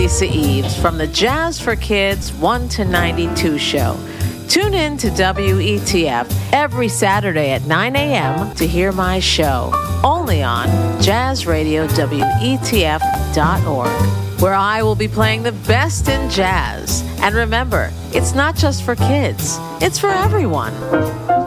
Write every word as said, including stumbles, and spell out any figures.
Lisa Eves from the Jazz for Kids one to ninety-two show. Tune in to W E T F every Saturday at nine a.m. to hear my show, only on jazz radio W E T F dot org, where I will be playing the best in jazz. And remember, it's not just for kids, it's for everyone.